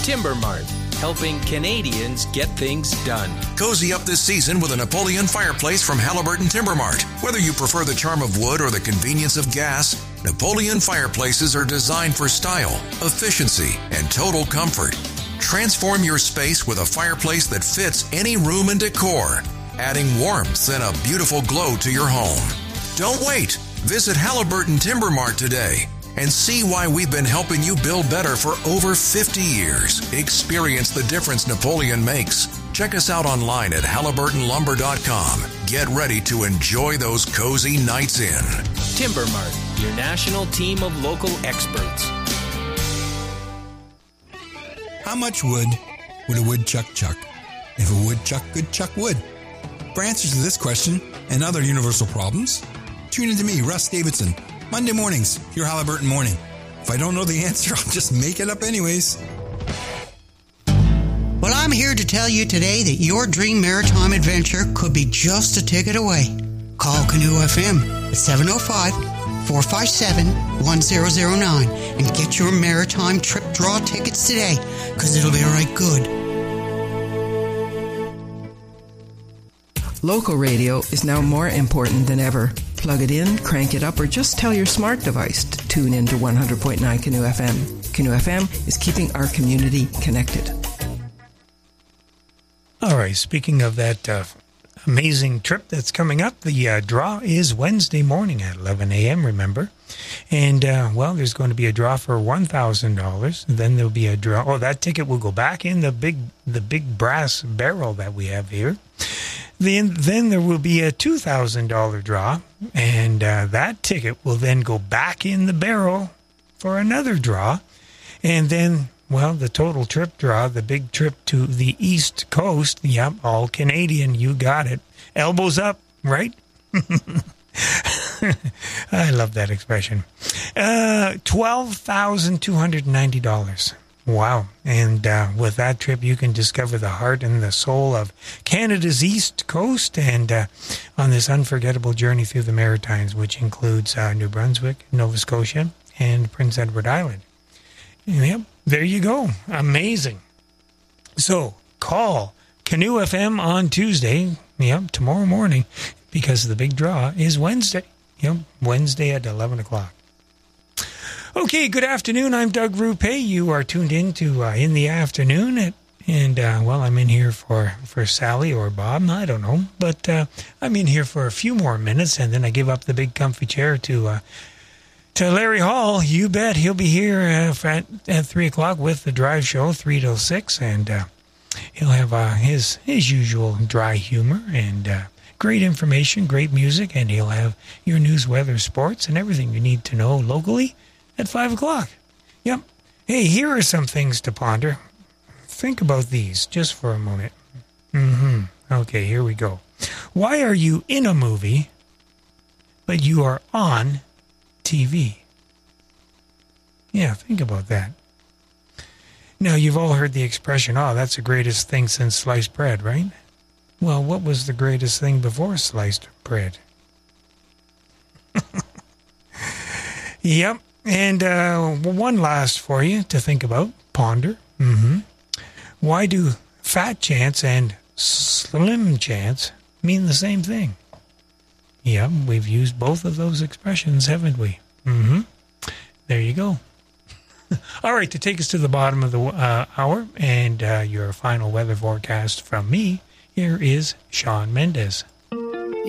Timber Mart, helping Canadians get things done. Cozy up this season with a Napoleon fireplace from Halliburton Timber Mart. Whether you prefer the charm of wood or the convenience of gas, Napoleon fireplaces are designed for style, efficiency, and total comfort. Transform your space with a fireplace that fits any room and decor, adding warmth and a beautiful glow to your home. Don't wait. Visit Halliburton Timber Mart today and see why we've been helping you build better for over 50 years. Experience the difference Napoleon makes. Check us out online at HalliburtonLumber.com. Get ready to enjoy those cozy nights in. Timber Mart, your national team of local experts. How much wood would a woodchuck chuck if a woodchuck could chuck wood? For answers to this question and other universal problems, tune in to me, Russ Davidson, Monday mornings, your Halliburton Morning. If I don't know the answer, I'll just make it up anyways. Well, I'm here to tell you today that your dream maritime adventure could be just a ticket away. Call Canoe FM at 705-457-1009 and get your maritime trip draw tickets today, because it'll be right good. Local radio is now more important than ever. Plug it in, crank it up, or just tell your smart device to tune in to 100.9 Canoe FM. Canoe FM is keeping our community connected. All right, speaking of that amazing trip that's coming up, the draw is Wednesday morning at 11 a.m., remember? And, there's going to be a draw for $1,000. Then there'll be a draw. Oh, that ticket will go back in the big brass barrel that we have here. Then there will be a $2,000 draw, and that ticket will then go back in the barrel for another draw. And then, the total trip draw, the big trip to the East Coast, yep, all Canadian, you got it. Elbows up, right? I love that expression. $12,290. Wow. And with that trip, you can discover the heart and the soul of Canada's East Coast and on this unforgettable journey through the Maritimes, which includes New Brunswick, Nova Scotia, and Prince Edward Island. Yep, there you go. Amazing. So call Canoe FM on Tuesday, tomorrow morning, because the big draw is Wednesday. Wednesday at 11 o'clock. Okay, good afternoon. I'm Doug Rupe. You are tuned in to In the Afternoon. I'm in here for Sally or Bob. I don't know. But I'm in here for a few more minutes, and then I give up the big comfy chair to Larry Hall. You bet. He'll be here at 3 o'clock with the drive show, 3 till 6. And he'll have his usual dry humor and great information, great music. And he'll have your news, weather, sports, and everything you need to know locally at 5 o'clock. Yep. Hey, here are some things to ponder. Think about these just for a moment. Okay, here we go. Why are you in a movie, but you are on TV? Yeah, think about that. Now, you've all heard the expression, that's the greatest thing since sliced bread, right? Well, what was the greatest thing before sliced bread? Yep. And one last for you to think about, ponder. Why do fat chance and slim chance mean the same thing? Yep, we've used both of those expressions, haven't we? There you go. All right, to take us to the bottom of the hour and your final weather forecast from me, here is Sean Mendez.